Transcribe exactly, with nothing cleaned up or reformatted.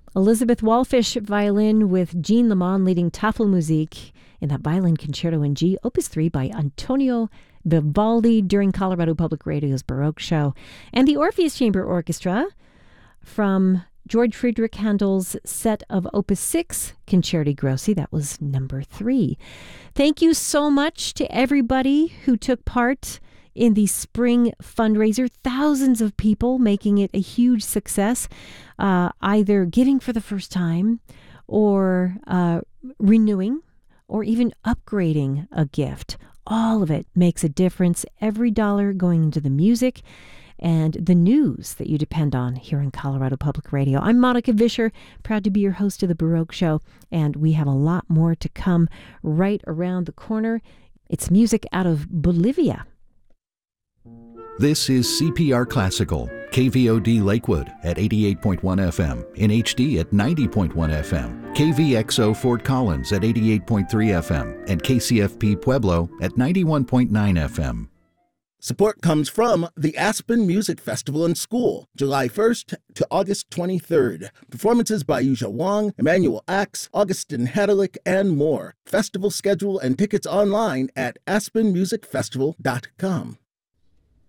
Elizabeth Wallfish violin with Jean Lemon leading Tafelmusik in that violin concerto in G, Opus three by Antonio Vivaldi during Colorado Public Radio's Baroque Show. And the Orpheus Chamber Orchestra from George Friedrich Handel's set of Opus six, Concerti Grossi. That was number three. Thank you so much to everybody who took part in the spring fundraiser. Thousands of people making it a huge success, uh, either giving for the first time or uh, renewing or even upgrading a gift. All of it makes a difference. Every dollar going into the music and the news that you depend on here in Colorado Public Radio. I'm Monica Vischer, proud to be your host of the Baroque Show, and we have a lot more to come right around the corner. It's music out of Bolivia. This is C P R Classical, K V O D Lakewood at eighty-eight point one F M, in H D at ninety point one F M, K V X O Fort Collins at eighty-eight point three F M, and K C F P Pueblo at ninety-one point nine F M. Support comes from the Aspen Music Festival and School, July first to August twenty-third. Performances by Yuja Wang, Emmanuel Axe, Augustin Hadalick, and more. Festival schedule and tickets online at aspen music festival dot com.